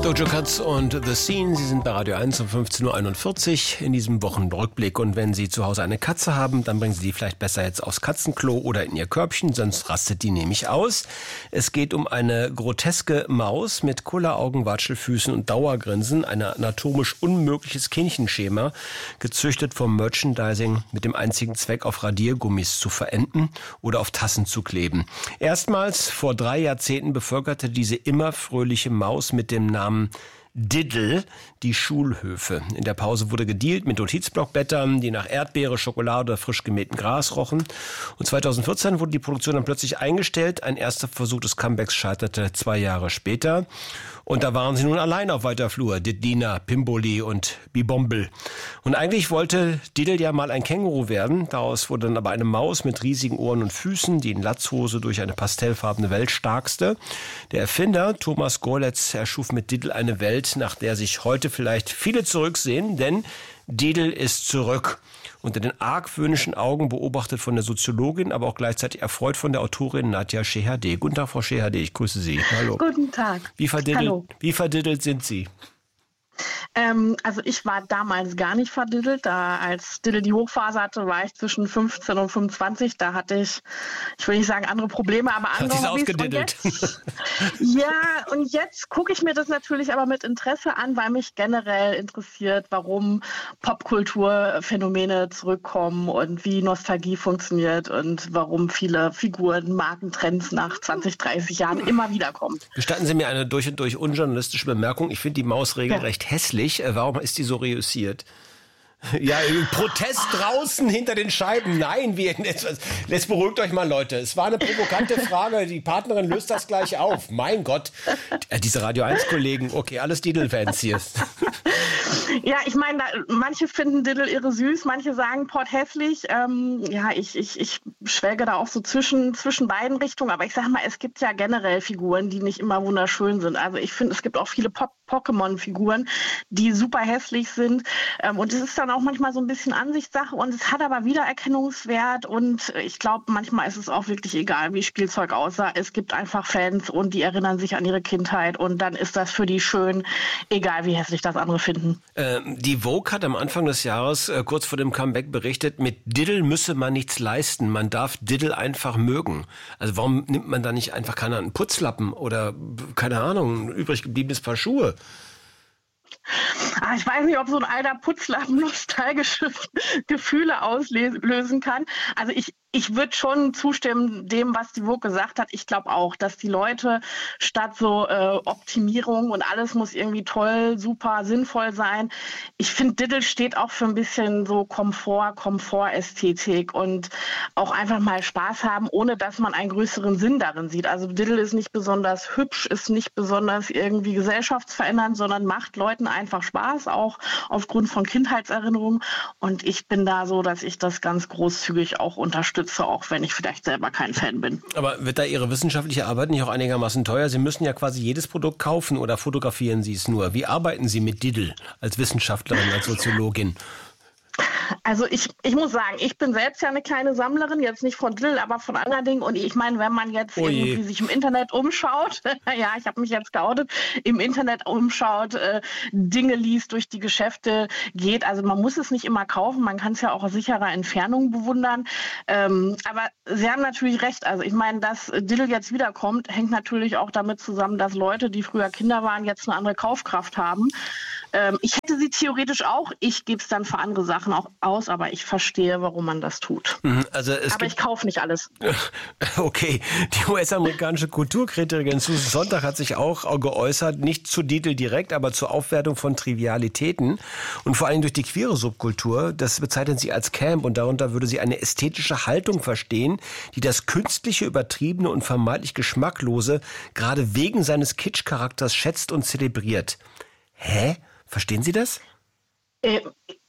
Doja Cat und The Scene, Sie sind bei Radio 1 um 15.41 Uhr in diesem Wochenrückblick. Und wenn Sie zu Hause eine Katze haben, dann bringen Sie die vielleicht besser jetzt aufs Katzenklo oder in Ihr Körbchen, sonst rastet die nämlich aus. Es geht um eine groteske Maus mit Kulleraugen, Watschelfüßen und Dauergrinsen, ein anatomisch unmögliches Kindchenschema, gezüchtet vom Merchandising mit dem einzigen Zweck, auf Radiergummis zu verenden oder auf Tassen zu kleben. Erstmals vor 3 Jahrzehnten bevölkerte diese immer fröhliche Maus mit dem Namen Diddle die Schulhöfe. In der Pause wurde gedealt mit Notizblockblättern, die nach Erdbeere, Schokolade oder frisch gemähten Gras rochen. Und 2014 wurde die Produktion dann plötzlich eingestellt. Ein erster Versuch des Comebacks scheiterte 2 Jahre später. Und da waren sie nun allein auf weiter Flur, Diddlina, Pimboli und Bibombel. Und eigentlich wollte Diddle ja mal ein Känguru werden. Daraus wurde dann aber eine Maus mit riesigen Ohren und Füßen, die in Latzhose durch eine pastellfarbene Welt starkste. Der Erfinder Thomas Goletz erschuf mit Diddle eine Welt, nach der sich heute vielleicht viele zurücksehen, denn Diddle ist zurück. Unter den argwöhnischen Augen beobachtet von der Soziologin, aber auch gleichzeitig erfreut von der Autorin Nadja Shehadeh. Guten Tag, Frau Shehadeh, ich grüße Sie. Hallo. Guten Tag. Wie Hallo. verdiddelt sind Sie? Also ich war damals gar nicht verdiddelt. Da als Diddle die Hochphase hatte, war ich zwischen 15 und 25. Da hatte ich will nicht sagen andere Probleme, aber andere Hobbys. Und jetzt gucke ich mir das natürlich aber mit Interesse an, weil mich generell interessiert, warum Popkulturphänomene zurückkommen und wie Nostalgie funktioniert und warum viele Figuren, Markentrends nach 20, 30 Jahren immer wieder kommen. Gestatten Sie mir eine durch und durch unjournalistische Bemerkung. Ich finde die Maus regelrecht hässlich. Warum ist die so reüssiert? Ja, Protest draußen hinter den Scheiben. Nein, jetzt beruhigt euch mal, Leute. Es war eine provokante Frage. Die Partnerin löst das gleich auf. Mein Gott. Diese Radio 1-Kollegen. Okay, alles Diddle-Fans hier. Ja, ich meine, manche finden Diddle irre süß, manche sagen Port hässlich. Ich schwelge da auch so zwischen beiden Richtungen. Aber ich sag mal, es gibt ja generell Figuren, die nicht immer wunderschön sind. Also ich finde, es gibt auch viele Pokémon-Figuren, die super hässlich sind. Und es ist dann auch manchmal so ein bisschen Ansichtssache und es hat aber Wiedererkennungswert und ich glaube, manchmal ist es auch wirklich egal, wie Spielzeug aussah. Es gibt einfach Fans und die erinnern sich an ihre Kindheit und dann ist das für die schön, egal wie hässlich das andere finden. Die Vogue hat am Anfang des Jahres, kurz vor dem Comeback, berichtet, mit Diddle müsse man nichts leisten, man darf Diddle einfach mögen. Also warum nimmt man da nicht einfach, keine Ahnung, einen Putzlappen oder, keine Ahnung, ein übrig gebliebenes Paar Schuhe? Ich weiß nicht, ob so ein alter Putzlappen nostalgische Gefühle auslösen kann. Also ich würde schon zustimmen dem, was die Vogue gesagt hat. Ich glaube auch, dass die Leute statt so Optimierung und alles muss irgendwie toll, super, sinnvoll sein. Ich finde, Diddle steht auch für ein bisschen so Komfortästhetik und auch einfach mal Spaß haben, ohne dass man einen größeren Sinn darin sieht. Also Diddle ist nicht besonders hübsch, ist nicht besonders irgendwie gesellschaftsverändernd, sondern macht Leuten einfach Spaß, auch aufgrund von Kindheitserinnerungen. Und ich bin da so, dass ich das ganz großzügig auch unterstütze, auch wenn ich vielleicht selber kein Fan bin. Aber wird da Ihre wissenschaftliche Arbeit nicht auch einigermaßen teuer? Sie müssen ja quasi jedes Produkt kaufen oder fotografieren Sie es nur? Wie arbeiten Sie mit Diddle als Wissenschaftlerin, als Soziologin? Also ich muss sagen, ich bin selbst ja eine kleine Sammlerin, jetzt nicht von Diddle, aber von anderen Dingen. Und ich meine, wenn man jetzt irgendwie sich im Internet umschaut, ja, ich habe mich jetzt geoutet, im Internet umschaut, Dinge liest, durch die Geschäfte geht. Also man muss es nicht immer kaufen, man kann es ja auch aus sicherer Entfernung bewundern. Aber Sie haben natürlich recht. Also ich meine, dass Diddle jetzt wiederkommt, hängt natürlich auch damit zusammen, dass Leute, die früher Kinder waren, jetzt eine andere Kaufkraft haben. Ich hätte sie theoretisch auch, ich gebe es dann für andere Sachen auch aus, aber ich verstehe, warum man das tut. Aber ich kaufe nicht alles. Okay, die US-amerikanische Kulturkritikerin Susan Sontag hat sich auch geäußert, nicht zu Diddle direkt, aber zur Aufwertung von Trivialitäten und vor allem durch die queere Subkultur. Das bezeichnet sie als Camp und darunter würde sie eine ästhetische Haltung verstehen, die das künstliche, übertriebene und vermeintlich geschmacklose gerade wegen seines Kitsch-Charakters schätzt und zelebriert. Hä? Verstehen Sie das?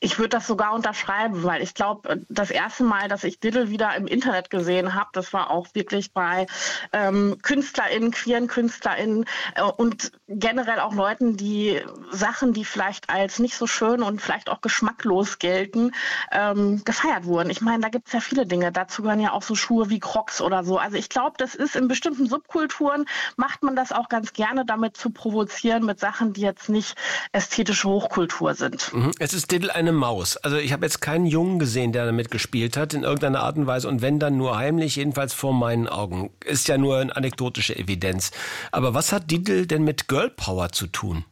Ich würde das sogar unterschreiben, weil ich glaube, das erste Mal, dass ich Diddle wieder im Internet gesehen habe, das war auch wirklich bei KünstlerInnen, queeren KünstlerInnen und generell auch Leuten, die Sachen, die vielleicht als nicht so schön und vielleicht auch geschmacklos gelten, gefeiert wurden. Ich meine, da gibt es ja viele Dinge. Dazu gehören ja auch so Schuhe wie Crocs oder so. Also ich glaube, das ist in bestimmten Subkulturen, macht man das auch ganz gerne, damit zu provozieren mit Sachen, die jetzt nicht ästhetische Hochkultur sind. Es ist Diddle eine Maus. Also ich habe jetzt keinen Jungen gesehen, der damit gespielt hat, in irgendeiner Art und Weise. Und wenn, dann nur heimlich, jedenfalls vor meinen Augen. Ist ja nur eine anekdotische Evidenz. Aber was hat Diddle denn mit Girl Power zu tun?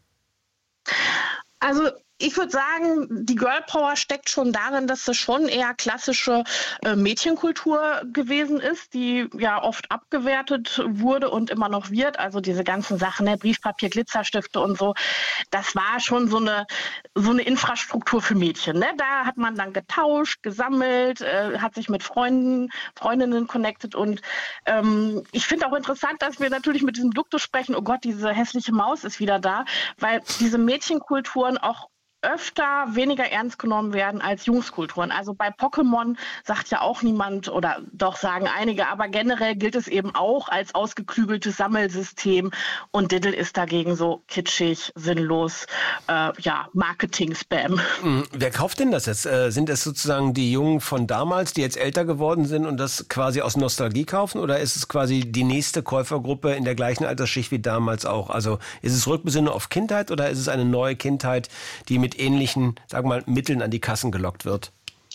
Also ich würde sagen, die Girl Power steckt schon darin, dass das schon eher klassische Mädchenkultur gewesen ist, die ja oft abgewertet wurde und immer noch wird. Also diese ganzen Sachen, ne, Briefpapier, Glitzerstifte und so, das war schon so eine Infrastruktur für Mädchen. Ne? Da hat man dann getauscht, gesammelt, hat sich mit Freundinnen connected und ich finde auch interessant, dass wir natürlich mit diesem Duktus sprechen, oh Gott, diese hässliche Maus ist wieder da, weil diese Mädchenkulturen auch öfter weniger ernst genommen werden als Jungskulturen. Also bei Pokémon sagt ja auch niemand, oder doch sagen einige, aber generell gilt es eben auch als ausgeklügeltes Sammelsystem und Diddle ist dagegen so kitschig, sinnlos, Marketing-Spam. Wer kauft denn das jetzt? Sind es sozusagen die Jungen von damals, die jetzt älter geworden sind und das quasi aus Nostalgie kaufen, oder ist es quasi die nächste Käufergruppe in der gleichen Altersschicht wie damals auch? Also ist es Rückbesinnung auf Kindheit oder ist es eine neue Kindheit, die mit ähnlichen, sagen wir mal, Mitteln an die Kassen gelockt wird?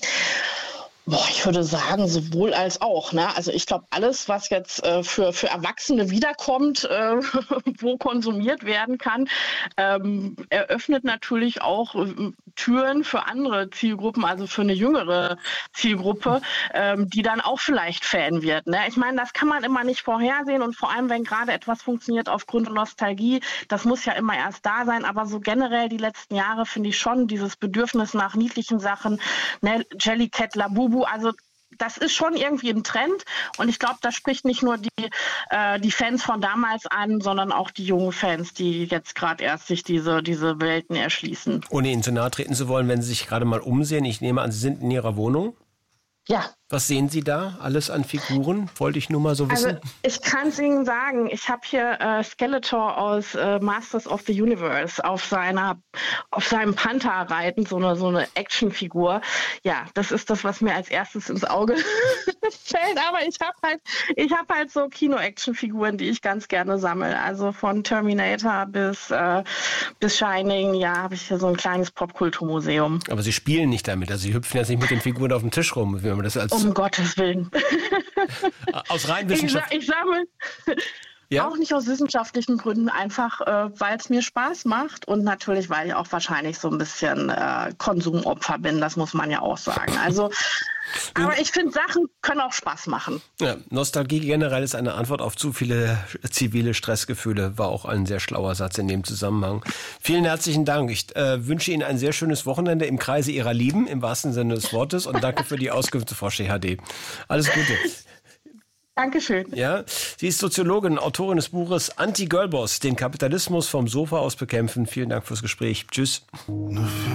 Ich würde sagen, sowohl als auch. Ne? Also ich glaube, alles, was jetzt für Erwachsene wiederkommt, wo konsumiert werden kann, eröffnet natürlich auch Türen für andere Zielgruppen, also für eine jüngere Zielgruppe, die dann auch vielleicht Fan wird. Ne? Ich meine, das kann man immer nicht vorhersehen und vor allem, wenn gerade etwas funktioniert aufgrund von Nostalgie, das muss ja immer erst da sein, aber so generell die letzten Jahre finde ich schon dieses Bedürfnis nach niedlichen Sachen, ne? Jellycat, Labubu, also das ist schon irgendwie ein Trend und ich glaube, das spricht nicht nur die Fans von damals an, sondern auch die jungen Fans, die jetzt gerade erst sich diese Welten erschließen. Ohne Ihnen zu nahe treten zu wollen, wenn Sie sich gerade mal umsehen, ich nehme an, Sie sind in Ihrer Wohnung? Ja. Was sehen Sie da alles an Figuren? Wollte ich nur mal so wissen. Also ich kann es Ihnen sagen, ich habe hier Skeletor aus Masters of the Universe auf seinem Panther reiten, so eine Actionfigur. Ja, das ist das, was mir als erstes ins Auge fällt. Aber ich habe halt so Kino-Action-Figuren, die ich ganz gerne sammle. Also von Terminator bis Shining, ja, habe ich hier so ein kleines Popkulturmuseum. Aber Sie spielen nicht damit, also Sie hüpfen jetzt nicht mit den Figuren auf dem Tisch rum, wie man das als um Gottes Willen. Aus rein Wissenschaft. Ich sammle auch nicht aus wissenschaftlichen Gründen, einfach weil es mir Spaß macht und natürlich, weil ich auch wahrscheinlich so ein bisschen Konsumopfer bin, das muss man ja auch sagen. Also, aber ich finde, Sachen können auch Spaß machen. Ja, Nostalgie generell ist eine Antwort auf zu viele zivile Stressgefühle, war auch ein sehr schlauer Satz in dem Zusammenhang. Vielen herzlichen Dank. Ich wünsche Ihnen ein sehr schönes Wochenende im Kreise Ihrer Lieben, im wahrsten Sinne des Wortes, und danke für die Auskünfte, Frau Schehade. Alles Gute. Dankeschön. Ja, sie ist Soziologin, Autorin des Buches Anti-Girlboss, den Kapitalismus vom Sofa aus bekämpfen. Vielen Dank fürs Gespräch. Tschüss.